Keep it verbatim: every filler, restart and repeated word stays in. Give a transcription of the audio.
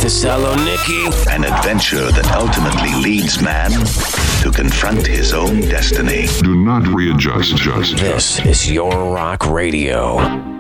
Thessaloniki. An adventure that ultimately leads man to confront his own destiny. Do not readjust. Just, This is your rock radio.